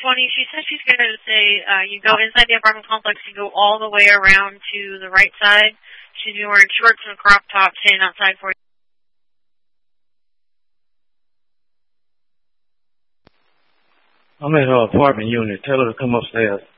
20. She said she's going to say you go inside the apartment complex, you go all the way around to the right side. She's been wearing shorts and a crop top, standing outside for you. I'm at her apartment unit. Tell her to come upstairs.